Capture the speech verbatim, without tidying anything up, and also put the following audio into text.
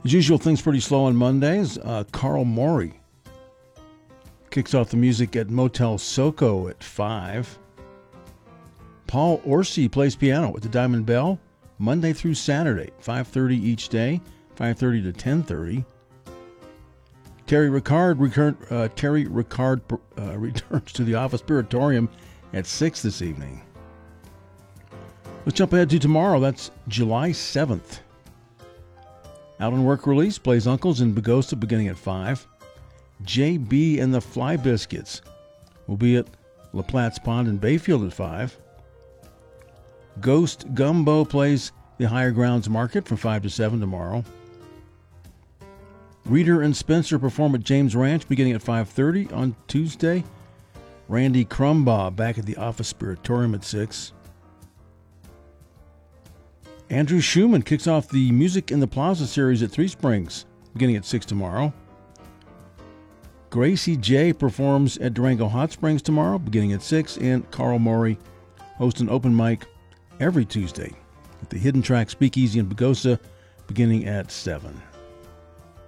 As usual, things pretty slow on Mondays. Uh, Carl Morey kicks off the music at Motel Soko at five. Paul Orsi plays piano at the Diamond Bell Monday through Saturday, five thirty each day, five thirty to ten thirty. Terry Ricard, return, uh, Terry Ricard uh, returns to the Office Spiritorium at six this evening. Let's jump ahead to tomorrow. That's July seventh. Out on work release, plays Uncles in Pagosa beginning at five. J B and the Fly Biscuits will be at La Platte's Pond in Bayfield at five. Ghost Gumbo plays the Higher Grounds Market from five to seven tomorrow. Reader and Spencer perform at James Ranch beginning at five thirty on Tuesday. Randy Crumbaugh back at the Office Spiritorium at six. Andrew Schumann kicks off the Music in the Plaza series at Three Springs beginning at six tomorrow. Gracie J performs at Durango Hot Springs tomorrow beginning at six, and Carl Morey hosts an open mic every Tuesday at the Hidden Track Speakeasy in Pagosa beginning at seven.